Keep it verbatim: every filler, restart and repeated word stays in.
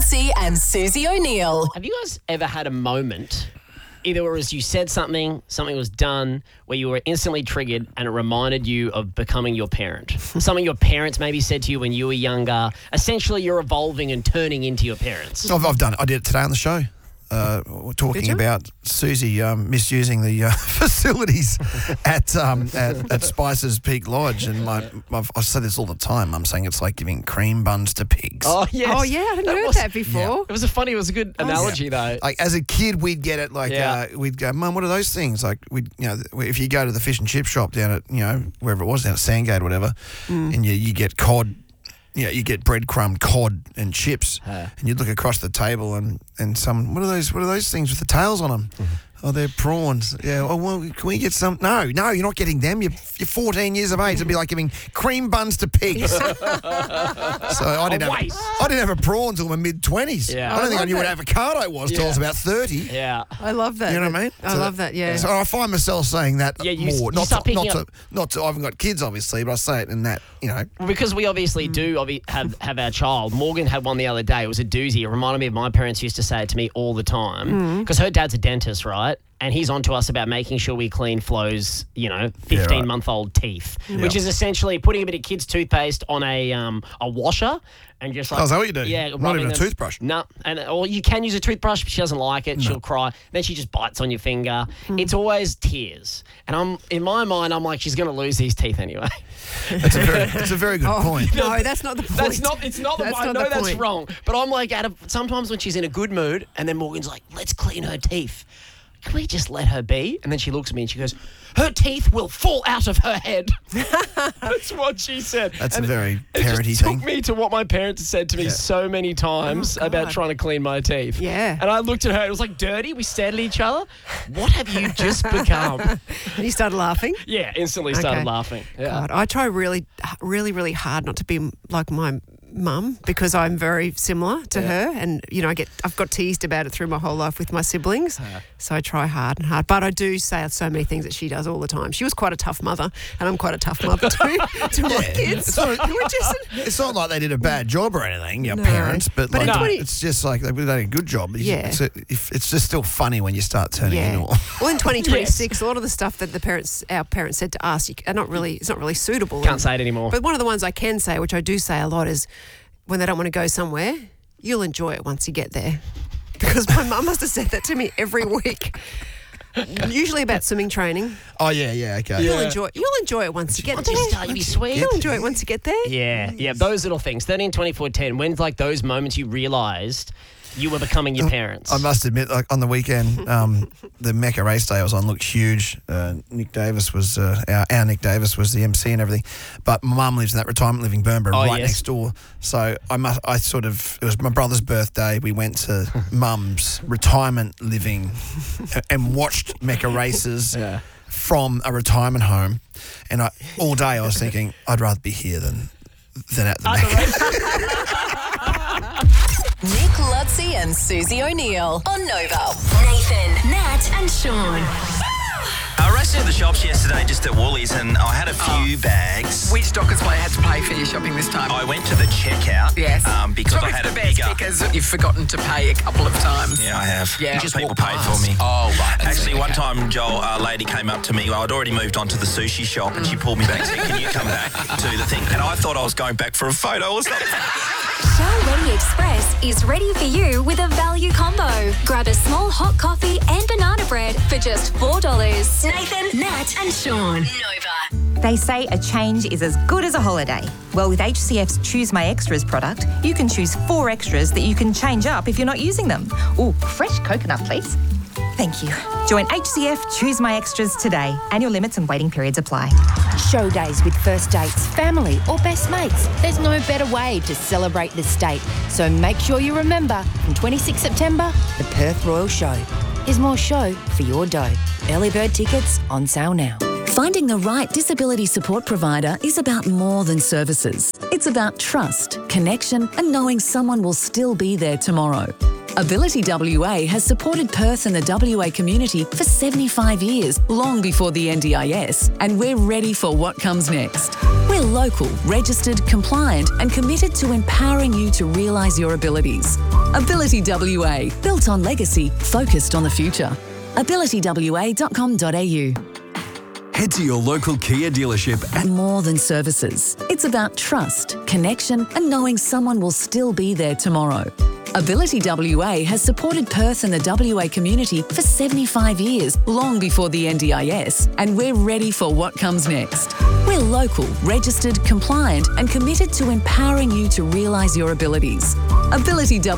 Ludsey and Susie O'Neill. Have you guys ever had a moment, either as you said something, something was done, where you were instantly triggered and it reminded you of becoming your parent? Something your parents maybe said to you when you were younger. Essentially, you're evolving and turning into your parents. I've, I've done it. I did it today on the show. Uh, we're talking about Susie um, misusing the uh, facilities at, um, at at Spice's Peak Lodge, and my, my I say this all the time. I'm saying it's like giving cream buns to pigs. Oh yes. Oh, yeah, I hadn't That heard was- that before. Yeah. It was a funny, it was a good analogy though. Like as a kid, we'd get it. Like Yeah. uh, we'd go, Mum, what are those things? Like we, you know, if you go to the fish and chip shop down at you know wherever it was down at Sandgate or whatever, and you you get cod. You know, you get breadcrumb, cod, and chips, Huh. and you'd look across the table, and, and some what are those? What are those things with the tails on them? Oh, they're prawns. Yeah. Oh, well, can we get some? No, no, you're not getting them. You're, you're fourteen years of age. It'd be like giving cream buns to pigs. so I didn't A have. waste. I didn't have a prawn until my mid twenties. Yeah. I don't I think I love knew what that. avocado was till I was Yeah. about thirty. Yeah. I love that. You know what I mean? I So love that, yeah. So I find myself saying that Yeah, you- more. you not start to, not picking to, up- not to. I haven't got kids, obviously, but I say it in that. You know. Well, because we obviously do obvi- have, have our child. Morgan had one the other day. It was a doozy. It reminded me of my parents used to say it to me all the time. Because her dad's a dentist, right? And he's on to us about making sure we clean Flo's, you know, fifteen-month-old teeth, which is essentially putting a bit of kids' toothpaste on a um, a washer and just like... Oh, is that what you do? Yeah. Not rubbing even a them- toothbrush? No. And, or you can use a toothbrush, but she doesn't like it. She'll cry. Then she just bites on your finger. It's always tears. And I'm in my mind, I'm like, she's going to lose these teeth anyway. That's a very. That's a very good Oh, point. no, that's not the point. That's not. It's not the. That's I not know the that's point. wrong, but I'm like, at a, sometimes when she's in a good mood, and then Morgan's like, "Let's clean her teeth." Can we just let her be? And then she looks at me and she goes, "Her teeth will fall out of her head." That's what she said. That's and a very it parenty just thing. took me to what my parents had said to me Yeah. so many times Oh, about God. trying to clean my teeth. Yeah. And I looked at her. It was like dirty. We stared at each other. What have you just become? And you started laughing? Yeah, instantly started Okay. laughing. Yeah. God, I try really, really, really hard not to be like my mum because I'm very similar to her, and you know I get I've got teased about it through my whole life with my siblings, so I try hard and hard. But I do say so many things that she does all the time. She was quite a tough mother, and I'm quite a tough mother too to my kids. It's not, We're just- it's not like they did a bad job or anything, your No. parents, but, But like, in twenty it's just like they did a good job. Yeah. It's, a, if, it's just still funny when you start turning yeah. in. Or, Well, in twenty twenty-six, a lot of the stuff that the parents, our parents, said to us, you, are not really. It's not really suitable. Can't say it anymore. But one of the ones I can say, which I do say a lot, is when they don't want to go somewhere, you'll enjoy it once you get there. Because my mum must have said that to me every week. Usually about swimming training. oh yeah, yeah, okay. You'll enjoy. You'll enjoy it once you get Once there. you start, you'll be sweet. You'll enjoy it once you get there. Yeah, yeah, those little things. thirteen, twenty-four, ten. When's like those moments you realised you were becoming your parents? I must admit, like on the weekend, um, the Mecca race day I was on looked huge. Uh, Nick Davis was uh, our, our Nick Davis was the M C and everything. But my mum lives in that retirement living Burnbury Oh, right yes. next door. So I must, I sort of, it was my brother's birthday. We went to mum's retirement living and watched Mecca races. Yeah. From a retirement home, and I, all day I was thinking I'd rather be here than than at the Mecca. Nick Ludsey and Susie O'Neill on Nova. Nathan, Nat, and Sean. I raced into the shops yesterday just at Woolies and I had a few bags. Which Dockers Play had to pay for your shopping this time? I went to the checkout Yes. um, because Probably I had for a the best bigger... because you've forgotten to pay a couple of times. Yeah, I have. Yeah. Just Just people walk paid for past. me. Oh, right. That's Actually, it, one okay. time, Joel, a lady came up to me. I'd already moved on to the sushi shop and she pulled me back and said, can you come back to the thing? And I thought I was going back for a photo or something. Shell Ready Express is ready for you with a value combo. Grab a small hot coffee and banana bread for just four dollars. Nathan, Nat, and Sean. Nova. They say a change is as good as a holiday. Well, with H C F's Choose My Extras product, you can choose four extras that you can change up if you're not using them. Ooh, fresh coconut, please. Thank you. Join H C F Choose My Extras today. Annual limits and waiting periods apply. Show days with first dates, family or best mates. There's no better way to celebrate the state. So make sure you remember, from twenty-sixth September, the Perth Royal Show. Here's more show for your dough. Early bird tickets on sale now. Finding the right disability support provider is about more than services. It's about trust, connection, and knowing someone will still be there tomorrow. Ability W A has supported Perth and the W A community for seventy-five years, long before the N D I S, and we're ready for what comes next. We're local, registered, compliant, and committed to empowering you to realise your abilities. Ability W A, built on legacy, focused on the future. ability w a dot com dot a u. Head to your local Kia dealership and More than services. It's about trust, connection, and knowing someone will still be there tomorrow. Ability W A has supported Perth and the W A community for seventy-five years, long before the N D I S, and we're ready for what comes next. We're local, registered, compliant, and committed to empowering you to realise your abilities. Ability W A